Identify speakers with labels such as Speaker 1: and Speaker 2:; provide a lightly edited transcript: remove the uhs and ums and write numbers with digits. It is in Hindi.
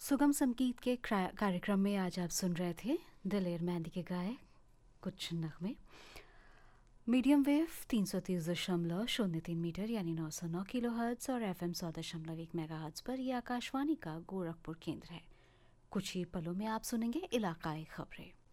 Speaker 1: सुगम संगीत के कार्यक्रम में आज आप सुन रहे थे दिलेर मेहंदी के गाए कुछ नगमे। मीडियम वेव 330.03 मीटर यानी 909 किलो हर्ट्ज और FM 100.1 मेगा हर्ट्ज पर यह आकाशवाणी का गोरखपुर केंद्र है। कुछ ही पलों में आप सुनेंगे इलाकाई खबरें।